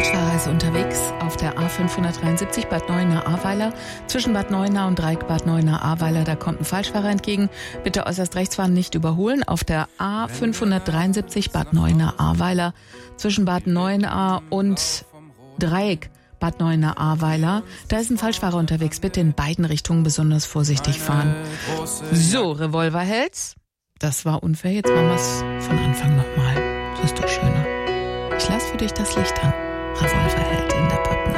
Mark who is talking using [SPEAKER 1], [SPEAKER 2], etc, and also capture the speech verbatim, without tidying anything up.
[SPEAKER 1] Falschfahrer ist unterwegs auf der A fünfhundertdreiundsiebzig Bad Neuenahr-Ahrweiler. Zwischen Bad Neuenahr und Dreieck Bad Neuenahr-Ahrweiler, da kommt ein Falschfahrer entgegen. Bitte äußerst rechts fahren, nicht überholen. Auf der A fünfhundertdreiundsiebzig Bad Neuenahr-Ahrweiler zwischen Bad Neuenahr und Dreieck Bad Neuenahr-Ahrweiler. Da ist ein Falschfahrer unterwegs. Bitte in beiden Richtungen besonders vorsichtig fahren. So, Revolverhelds. Das war unfair. Jetzt machen wir es von Anfang nochmal. Das ist doch schöner. Ich lasse für dich das Licht an. Revolverheld.